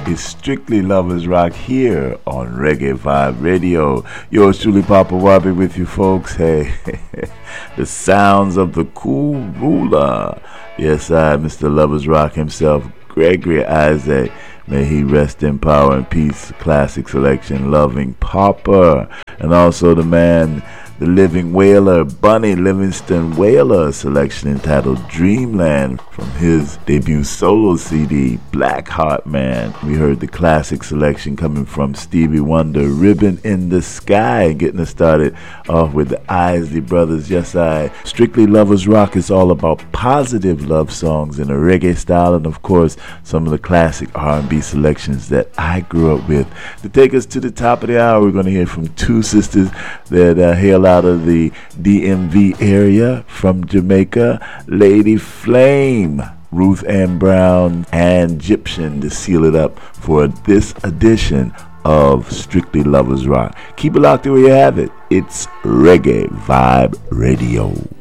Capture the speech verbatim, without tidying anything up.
It's Strictly Lovers Rock here on Reggae Vibe Radio. Yours truly, Papa Wabi, with you folks. Hey, the sounds of the cool ruler. Yes, I, Mister Lovers Rock himself, Gregory Isaac. May he rest in power and peace. Classic selection, Loving Papa. And also the man, the living whaler, Bunny Livingston Whaler, selection entitled Dreamland from his debut solo C D, Black Heart Man. We heard the classic selection coming from Stevie Wonder, Ribbon in the Sky, getting us started off with the Isley Brothers. Yes, I. Strictly Lovers Rock is all about positive love songs in a reggae style, and of course, some of the classic R and B selections that I grew up with. To take us to the top of the hour, we're going to hear from two sisters that uh, hail out of the D M V area from Jamaica, Lady Flame, Ruth Ann Brown, and Egyptian to seal it up for this edition of Strictly Lovers Rock. Keep it locked where you have it. It's Reggae Vibe Radio.